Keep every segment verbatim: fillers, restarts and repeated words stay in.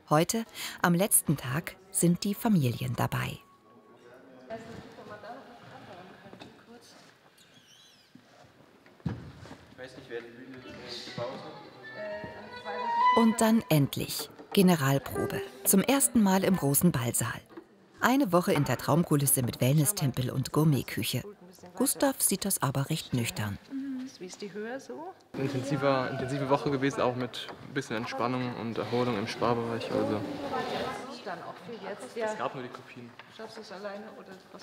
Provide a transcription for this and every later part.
Heute, am letzten Tag, sind die Familien dabei. Und dann endlich Generalprobe. Zum ersten Mal im großen Ballsaal. Eine Woche in der Traumkulisse mit Wellness-Tempel und Gourmetküche. Gustav sieht das aber recht nüchtern. Wie ist die Höhe so? Intensiver, intensive Woche gewesen, auch mit ein bisschen Entspannung und Erholung im Sparbereich. Also. Dann auch für jetzt, ja. Es gab nur die Kopien. Schaffst du es alleine oder was?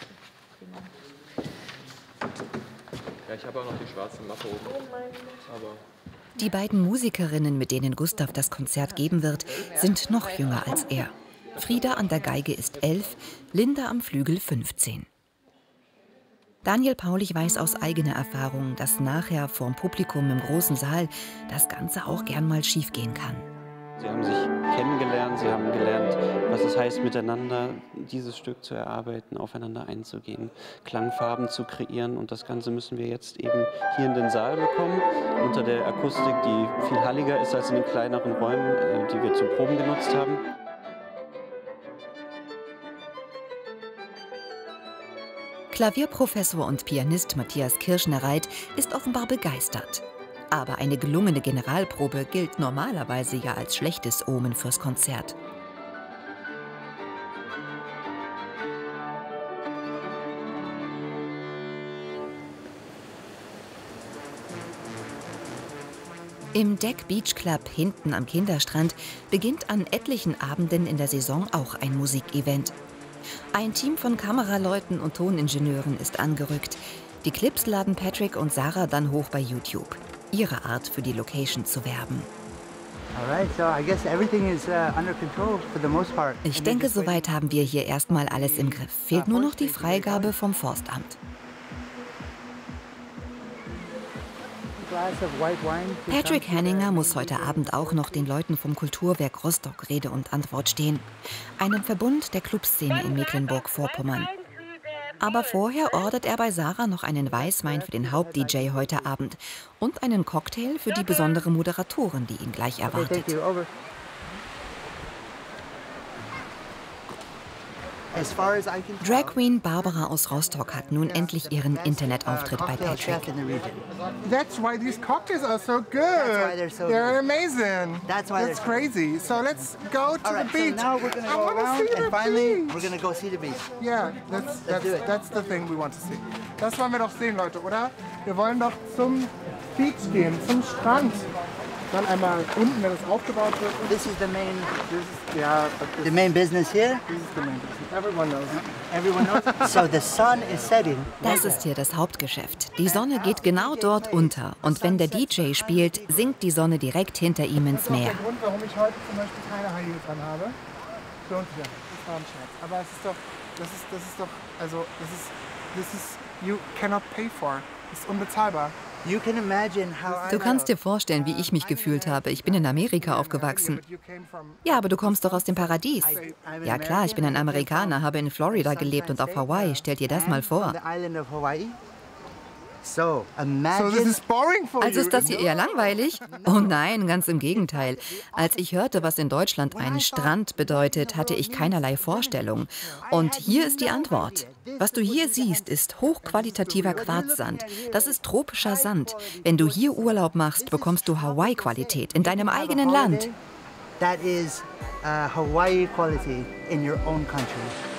Ja, ich habe auch noch die schwarze Mappe oben. Aber die beiden Musikerinnen, mit denen Gustav das Konzert geben wird, sind noch jünger als er. Frieda an der Geige ist elf, Linda am Flügel fünfzehn. Daniel Paulich weiß aus eigener Erfahrung, dass nachher vorm Publikum im großen Saal das Ganze auch gern mal schiefgehen kann. Sie haben sich kennengelernt, sie haben gelernt, was es heißt, miteinander dieses Stück zu erarbeiten, aufeinander einzugehen, Klangfarben zu kreieren. Und das Ganze müssen wir jetzt eben hier in den Saal bekommen, unter der Akustik, die viel halliger ist als in den kleineren Räumen, die wir zum Proben genutzt haben. Klavierprofessor und Pianist Matthias Kirschner-Reit ist offenbar begeistert. Aber eine gelungene Generalprobe gilt normalerweise ja als schlechtes Omen fürs Konzert. Im Deck Beach Club hinten am Kinderstrand beginnt an etlichen Abenden in der Saison auch ein Musikevent. Ein Team von Kameraleuten und Toningenieuren ist angerückt. Die Clips laden Patrick und Sarah dann hoch bei YouTube. Ihre Art, für die Location zu werben. Ich denke, soweit haben wir hier erstmal alles im Griff. Fehlt nur noch die Freigabe vom Forstamt. Patrick Henninger muss heute Abend auch noch den Leuten vom Kulturwerk Rostock Rede und Antwort stehen. Einem Verbund der Clubszene in Mecklenburg-Vorpommern. Aber vorher ordert er bei Sarah noch einen Weißwein für den Haupt-D J heute Abend und einen Cocktail für die besondere Moderatorin, die ihn gleich erwartet. Drag Queen Barbara aus Rostock hat nun endlich ihren Internetauftritt bei Patrick. That's why these cocktails are so good. They're amazing. That's crazy. So let's go to the beach. I want to see the beach. We're gonna go see the beach. Yeah, that's that's that's the thing we want to see. Das wollen wir doch sehen, Leute, oder? Wir wollen doch zum Beach gehen, zum Strand. Dann einmal unten, wenn es aufgebaut wird. This is the main, this is, yeah, the main business here. This is the main business. Everyone knows. Everyone knows. So the sun is setting. Das ist hier das Hauptgeschäft. Die Sonne geht genau dort unter. Und wenn der D J spielt, sinkt die Sonne direkt hinter ihm ins Meer. Das ist der Grund, warum ich heute zum Beispiel keine High Heels anhabe. Lohnt sich ja. Das war ein Scherz. Aber es ist doch, das ist, das ist doch, also, das ist, das ist, you cannot pay for. Das ist unbezahlbar. Du kannst dir vorstellen, wie ich mich gefühlt habe. Ich bin in Amerika aufgewachsen. Ja, aber du kommst doch aus dem Paradies. Ja klar, ich bin ein Amerikaner, habe in Florida gelebt und auf Hawaii. Stell dir das mal vor. Also ist das hier eher langweilig? Oh nein, ganz im Gegenteil. Als ich hörte, was in Deutschland ein Strand bedeutet, hatte ich keinerlei Vorstellung. Und hier ist die Antwort. Was du hier siehst, ist hochqualitativer Quarzsand. Das ist tropischer Sand. Wenn du hier Urlaub machst, bekommst du Hawaii-Qualität in deinem eigenen Land. That is uh, Hawaii quality in your own country.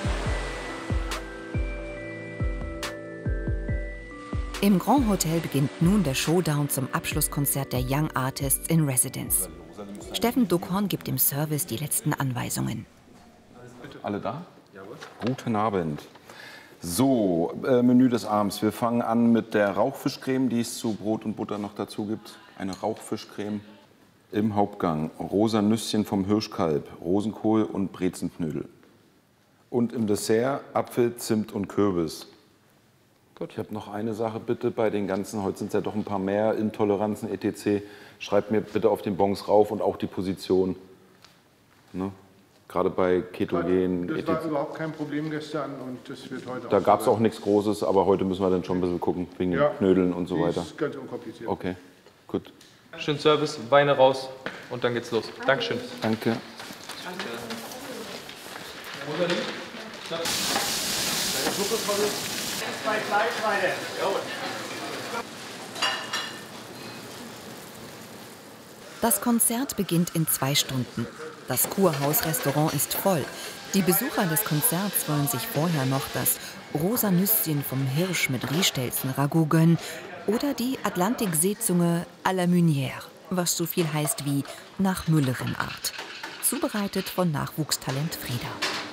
Im Grand Hotel beginnt nun der Showdown zum Abschlusskonzert der Young Artists in Residence. Steffen Duckhorn gibt im Service die letzten Anweisungen. Alle da? Guten Abend. So, äh, Menü des Abends. Wir fangen an mit der Rauchfischcreme, die es zu Brot und Butter noch dazu gibt. Eine Rauchfischcreme im Hauptgang. Rosa Nüsschen vom Hirschkalb, Rosenkohl und Brezenknödel. Und im Dessert Apfel, Zimt und Kürbis. Gut. Ich habe noch eine Sache bitte bei den ganzen, heute sind es ja doch ein paar mehr, Intoleranzen et cetera. Schreibt mir bitte auf den Bons rauf und auch die Position. Ne? Gerade bei Ketogen. Das war überhaupt kein Problem gestern und das wird heute auch. Da gab es auch nichts Großes, aber heute müssen wir dann schon ein bisschen gucken, wegen ja, den Knödeln und so weiter. Das ist ganz unkompliziert. Okay, gut. Schön Service, Weine raus und dann geht's los. Dankeschön. Danke. Das Konzert beginnt in zwei Stunden. Das Kurhaus-Restaurant ist voll. Die Besucher des Konzerts wollen sich vorher noch das rosa Nüsschen vom Hirsch mit Riestelzen-Ragout gönnen oder die Atlantikseezunge à la Meunière, was so viel heißt wie nach Müllerin-Art. Zubereitet von Nachwuchstalent Frieda.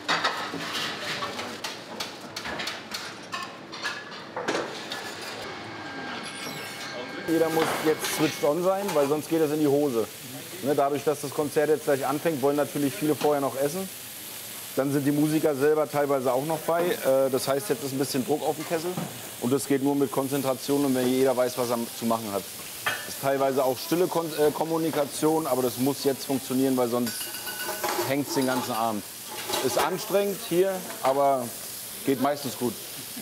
Jeder muss jetzt switched on sein, weil sonst geht es in die Hose. Ne, dadurch, dass das Konzert jetzt gleich anfängt, wollen natürlich viele vorher noch essen. Dann sind die Musiker selber teilweise auch noch bei. Äh, das heißt, jetzt ist ein bisschen Druck auf dem Kessel. Und das geht nur mit Konzentration und wenn jeder weiß, was er zu machen hat. Das ist teilweise auch stille Kon äh, Kommunikation, aber das muss jetzt funktionieren, weil sonst hängt es den ganzen Abend. Ist anstrengend hier, aber geht meistens gut.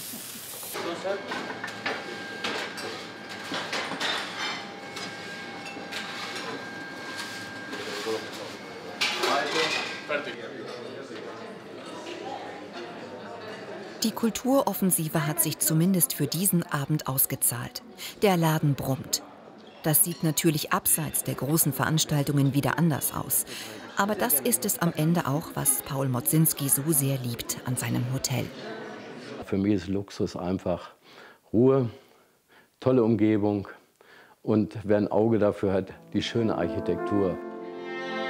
Die Kulturoffensive hat sich zumindest für diesen Abend ausgezahlt. Der Laden brummt. Das sieht natürlich abseits der großen Veranstaltungen wieder anders aus. Aber das ist es am Ende auch, was Paul Motzinski so sehr liebt an seinem Hotel. Für mich ist Luxus einfach Ruhe, tolle Umgebung und wer ein Auge dafür hat, die schöne Architektur.